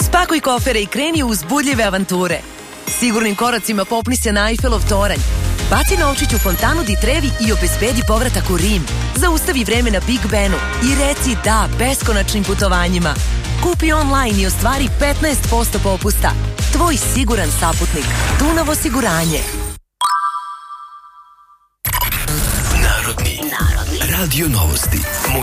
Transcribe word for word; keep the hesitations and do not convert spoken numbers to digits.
Spakuj kofere i kreni u uzbudljive avanture. Sigurnim koracima popni se na Eiffelov toranj. Baci novčić u fontanu di Trevi i obezbedi povratak u Rim. Zaustavi vreme na Big Benu i reci da beskonačnim putovanjima. Kupi online i ostvari petnaest posto popusta. Tvoj siguran saputnik. Dunav osiguranje. Narodni. Narodni. Radio novosti.